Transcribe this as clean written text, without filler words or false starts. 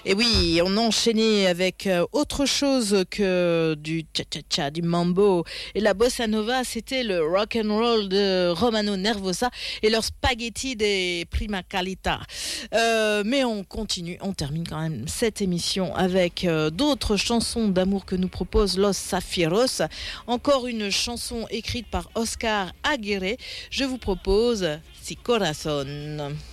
Et oui, on a enchaîné avec autre chose que du cha-cha-cha, du mambo. Et la bossa nova, c'était le rock and roll de Romano Nervosa et leur spaghetti des prima qualità. Mais on continue, on termine quand même cette émission avec d'autres chansons d'amour que nous propose Los Zafiros. Encore une chanson écrite par Oscar Aguirre. Je vous propose Si Corazon.